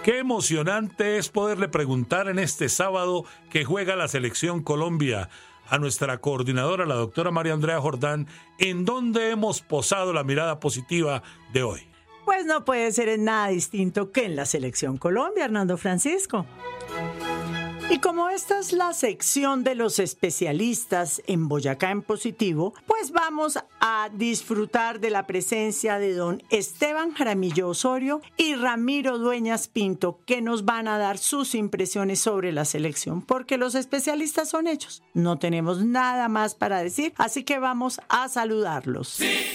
Qué emocionante es poderle preguntar en este sábado que juega la Selección Colombia a nuestra coordinadora, la doctora María Andrea Jordán, en dónde hemos posado la mirada positiva de hoy. Pues no puede ser en nada distinto que en la Selección Colombia, Hernando Francisco. Y como esta es la sección de los especialistas en Boyacá en Positivo, pues vamos a disfrutar de la presencia de don Esteban Jaramillo Osorio y Ramiro Dueñas Pinto, que nos van a dar sus impresiones sobre la selección, porque los especialistas son ellos. No tenemos nada más para decir, así que vamos a saludarlos. Sí.